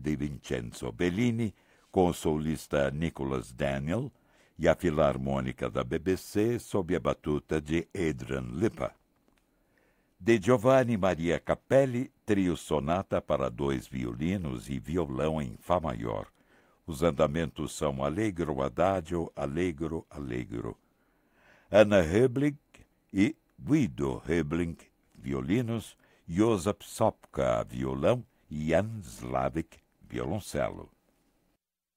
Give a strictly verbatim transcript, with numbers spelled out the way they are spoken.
de Vincenzo Bellini, com o solista Nicholas Daniel, e a Filarmônica da B B C, sob a batuta de Adrian Lippa. De Giovanni Maria Capelli, trio sonata para dois violinos e violão em Fá maior. Os andamentos são allegro, adagio, allegro, allegro. Anna Höbling e Guido Höbling, violinos, Josep Sopka, violão, e Jan Slavik, violoncelo.